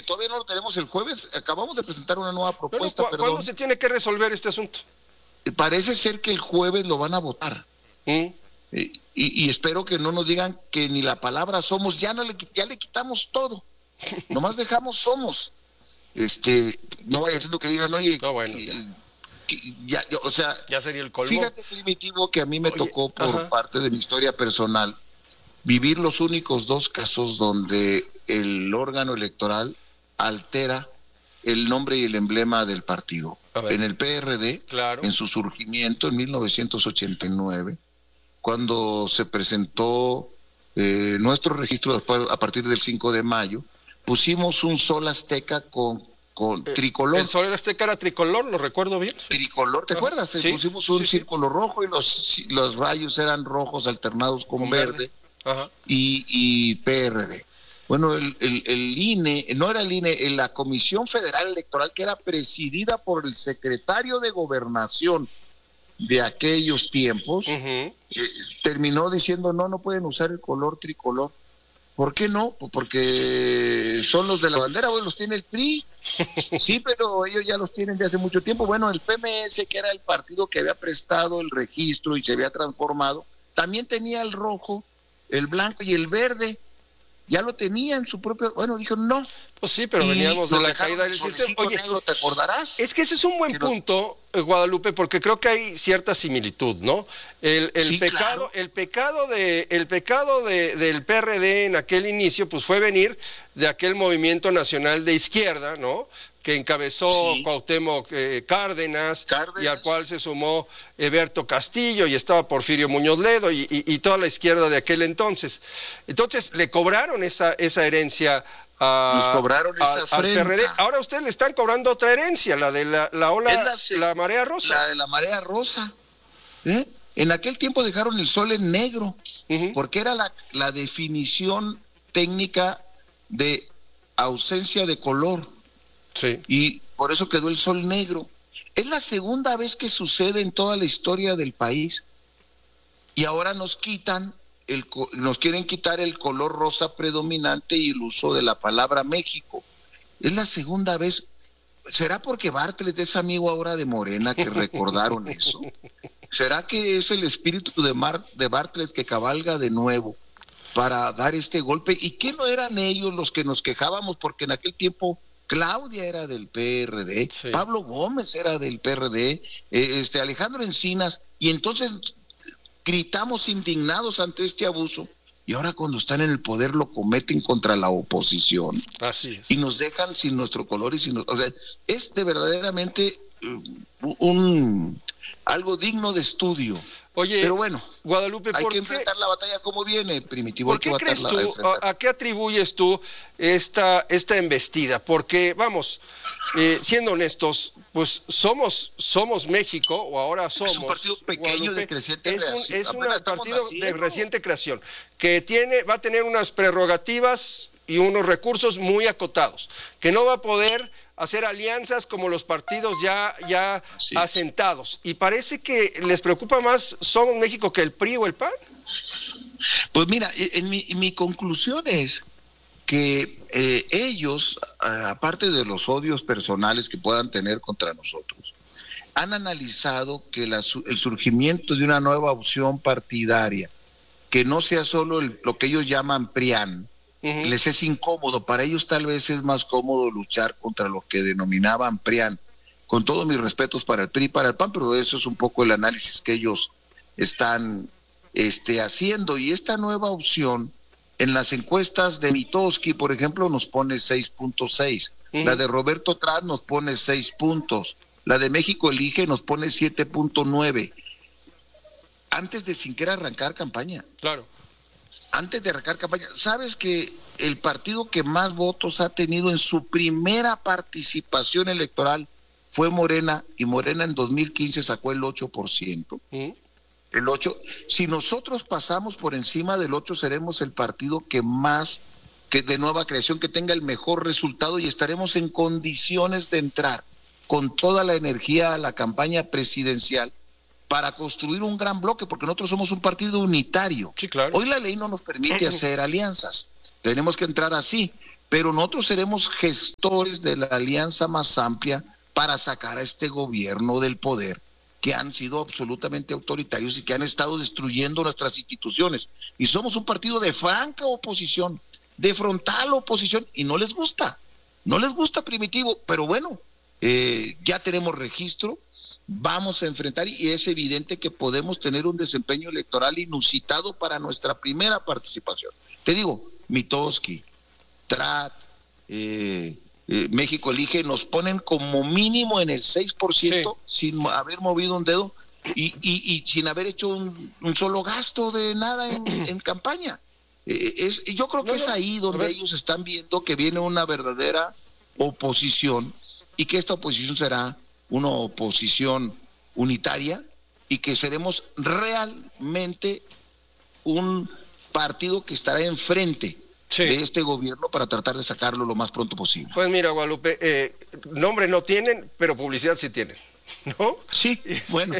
todavía no lo tenemos el jueves. Acabamos de presentar una nueva Bueno, propuesta, perdón. ¿cuándo se tiene que resolver este asunto? Parece ser que el jueves lo van a votar. ¿Mm? Y espero que no nos digan que ni la palabra somos, ya le quitamos todo. Nomás dejamos somos. No vaya siendo que digan, oye, No, bueno, o sea, ya sería el colmo. fíjate, Primitivo, que a mí me tocó por ajá. parte de mi historia personal vivir los únicos dos casos donde el órgano electoral altera el nombre y el emblema del partido. En el PRD, claro, en su surgimiento en 1989, cuando se presentó nuestro registro a partir del 5 de mayo, pusimos un sol azteca con tricolor. El sol azteca era tricolor, lo recuerdo bien. Sí. Tricolor, ¿te acuerdas? Sí, pusimos un círculo rojo y los rayos eran rojos alternados con verde. Ajá. Y PRD. Bueno, el INE, no era el INE, la Comisión Federal Electoral, que era presidida por el secretario de Gobernación de aquellos tiempos, terminó diciendo, no pueden usar el color tricolor. ¿Por qué no? Pues porque son los de la bandera, hoy los tiene el PRI. Sí, pero ellos ya los tienen de hace mucho tiempo. Bueno, el PMS, que era el partido que había prestado el registro y se había transformado, también tenía el rojo, el blanco y el verde. Ya lo tenía en su propio... Bueno, dijo no. Pues sí, pero veníamos de la caída del sistema. Oye, negro, ¿te acordarás? Es que ese es un buen punto, Guadalupe, porque creo que hay cierta similitud, ¿no? El pecado, claro. el pecado del PRD en aquel inicio, pues fue venir de aquel movimiento nacional de izquierda, ¿no? Que encabezó Cuauhtémoc Cárdenas, y al cual se sumó Eberto Castillo, y estaba Porfirio Muñoz Ledo, y toda la izquierda de aquel entonces. Entonces, le cobraron esa herencia nos cobraron esa afrenta al PRD. Ahora ustedes le están cobrando otra herencia, la de la ola, la marea rosa. La de la marea rosa. En aquel tiempo dejaron el sol en negro, porque era la definición técnica de ausencia de color. Sí. Y por eso quedó el sol negro. Es la segunda vez que sucede en toda la historia del país. Y ahora nos quieren quitar el color rosa predominante y el uso de la palabra México. Es la segunda vez. ¿Será porque Bartlett es amigo ahora de Morena que recordaron eso? ¿Será que es el espíritu de Bartlett que cabalga de nuevo para dar este golpe? ¿Y qué no eran ellos los que nos quejábamos? Porque en aquel tiempo Claudia era del PRD, Pablo Gómez era del PRD, Alejandro Encinas, y entonces gritamos indignados ante este abuso, y ahora cuando están en el poder lo cometen contra la oposición. Así es. Y nos dejan sin nuestro color y o sea, es de verdaderamente algo digno de estudio. Oye, pero bueno, Guadalupe, hay que enfrentar la batalla como viene, Primitivo. ¿Por qué crees tú, a qué atribuyes tú esta embestida? Porque, vamos, siendo honestos, pues somos México, o ahora somos... Es un partido pequeño, Guadalupe, de creciente creación. Es un partido de reciente creación, que va a tener unas prerrogativas y unos recursos muy acotados, que no va a poder hacer alianzas como los partidos ya asentados. Y parece que les preocupa más Somos México que el PRI o el PAN. Pues mira, mi conclusión es que ellos, aparte de los odios personales que puedan tener contra nosotros, han analizado que el surgimiento de una nueva opción partidaria, que no sea solo lo que ellos llaman PRIAN, les es incómodo. Para ellos tal vez es más cómodo luchar contra lo que denominaban PRIAN, con todos mis respetos para el PRI y para el PAN, pero eso es un poco el análisis que ellos están haciendo. Y esta nueva opción, en las encuestas de Mitofsky, por ejemplo, nos pone 6.6, la de Roberto Traz nos pone 6 puntos, la de México Elige nos pone 7.9, antes de siquiera arrancar campaña. Claro. Antes de arrancar campaña. ¿Sabes que el partido que más votos ha tenido en su primera participación electoral fue Morena? Y Morena en 2015 sacó el 8%. El 8%. Si nosotros pasamos por encima del 8%, seremos el partido que de nueva creación, que tenga el mejor resultado, y estaremos en condiciones de entrar con toda la energía a la campaña presidencial para construir un gran bloque, porque nosotros somos un partido unitario. Sí, claro. Hoy la ley no nos permite hacer alianzas, tenemos que entrar así, pero nosotros seremos gestores de la alianza más amplia para sacar a este gobierno del poder, que han sido absolutamente autoritarios y que han estado destruyendo nuestras instituciones. Y somos un partido de franca oposición, de frontal oposición, y no les gusta Primitivo, pero bueno, ya tenemos registro, vamos a enfrentar, y es evidente que podemos tener un desempeño electoral inusitado para nuestra primera participación. Te digo, Mitoski, Trat, México Elige, nos ponen como mínimo en el 6%, sí, sin haber movido un dedo y sin haber hecho un solo gasto de nada en campaña. Yo creo que es ahí donde ellos están viendo que viene una verdadera oposición, y que esta oposición será una oposición unitaria, y que seremos realmente un partido que estará enfrente de este gobierno para tratar de sacarlo lo más pronto posible. Pues mira, Guadalupe, nombre no tienen, pero publicidad sí tienen, ¿no? Sí, bueno.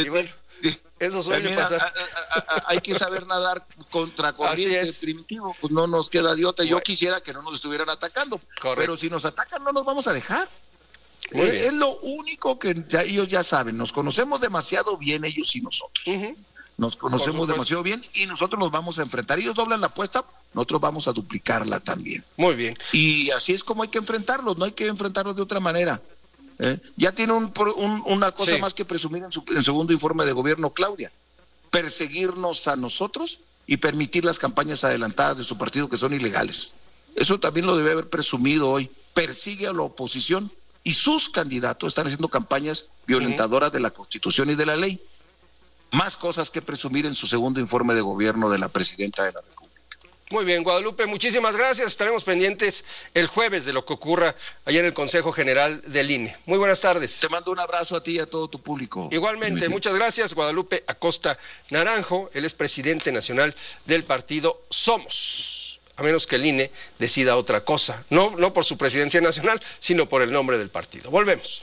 Eso suele pasar. Hay que saber nadar contra corriente, Primitivo, pues no nos queda de otra. Yo quisiera que no nos estuvieran atacando, pero si nos atacan no nos vamos a dejar. Es lo único que ellos ya saben, nos conocemos demasiado bien ellos y nosotros. Nos conocemos demasiado bien y nosotros los vamos a enfrentar. Ellos doblan la apuesta, nosotros vamos a duplicarla también. Muy bien. Y así es como hay que enfrentarlos, no hay que enfrentarlos de otra manera. Ya tiene una cosa más que presumir en su segundo informe de gobierno, Claudia: perseguirnos a nosotros y permitir las campañas adelantadas de su partido, que son ilegales. Eso también lo debe haber presumido hoy. Persigue a la oposición y sus candidatos están haciendo campañas violentadoras de la Constitución y de la ley. Más cosas que presumir en su segundo informe de gobierno de la presidenta de la República. Muy bien, Guadalupe, muchísimas gracias. Estaremos pendientes el jueves de lo que ocurra allá en el Consejo General del INE. Muy buenas tardes. Te mando un abrazo a ti y a todo tu público. Igualmente, muchas gracias. Guadalupe Acosta Naranjo, él es presidente nacional del partido Somos, a menos que el INE decida otra cosa. No por su presidencia nacional, sino por el nombre del partido. Volvemos.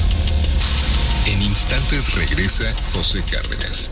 En instantes regresa José Cárdenas.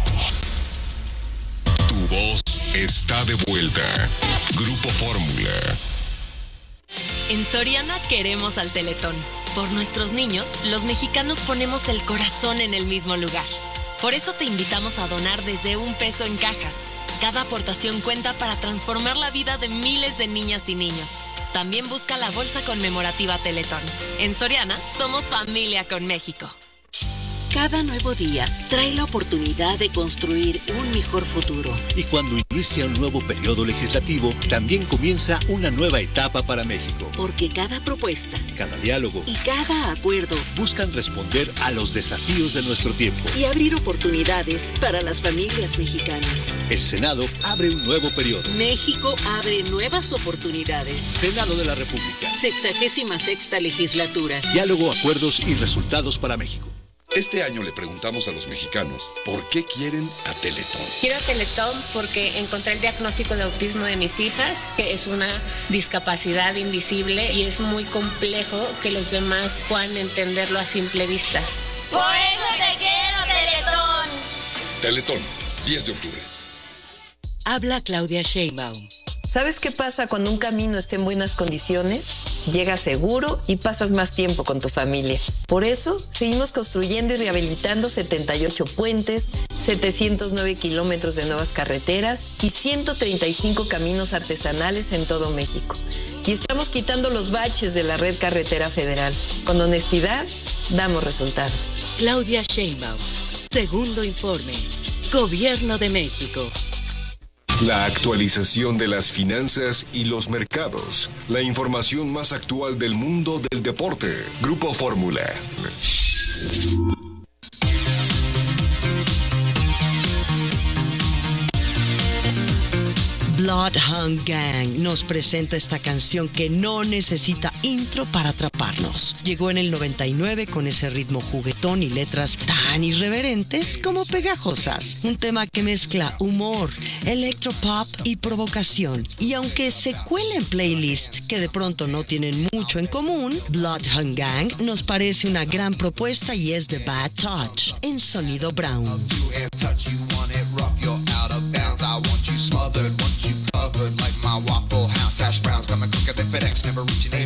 Tu voz está de vuelta. Grupo Fórmula. En Soriana queremos al Teletón. Por nuestros niños, los mexicanos ponemos el corazón en el mismo lugar. Por eso te invitamos a donar desde $1 en cajas. Cada aportación cuenta para transformar la vida de miles de niñas y niños. También busca la bolsa conmemorativa Teletón. En Soriana, somos familia con México. Cada nuevo día trae la oportunidad de construir un mejor futuro. Y cuando inicia un nuevo periodo legislativo, también comienza una nueva etapa para México. Porque cada propuesta, cada diálogo y cada acuerdo buscan responder a los desafíos de nuestro tiempo y abrir oportunidades para las familias mexicanas. El Senado abre un nuevo periodo. México abre nuevas oportunidades. Senado de la República. 66ª legislatura. Diálogo, acuerdos y resultados para México. Este año le preguntamos a los mexicanos por qué quieren a Teletón. Quiero a Teletón porque encontré el diagnóstico de autismo de mis hijas, que es una discapacidad invisible y es muy complejo que los demás puedan entenderlo a simple vista. Por eso te quiero, Teletón. Teletón, 10 de octubre. Habla Claudia Sheinbaum. ¿Sabes qué pasa cuando un camino está en buenas condiciones? Llegas seguro y pasas más tiempo con tu familia. Por eso, seguimos construyendo y rehabilitando 78 puentes, 709 kilómetros de nuevas carreteras y 135 caminos artesanales en todo México. Y estamos quitando los baches de la red carretera federal. Con honestidad, damos resultados. Claudia Sheinbaum, segundo informe. Gobierno de México. La actualización de las finanzas y los mercados. La información más actual del mundo del deporte. Grupo Fórmula. Bloodhound Gang nos presenta esta canción que no necesita intro para atraparnos. Llegó en el 99 con ese ritmo juguetón y letras tan irreverentes como pegajosas. Un tema que mezcla humor, electropop y provocación. Y aunque se cuela en playlists que de pronto no tienen mucho en común, Bloodhound Gang nos parece una gran propuesta y es The Bad Touch en sonido brown. Smothered, want you covered like my Waffle House. hash browns coming quicker than FedEx, never reaching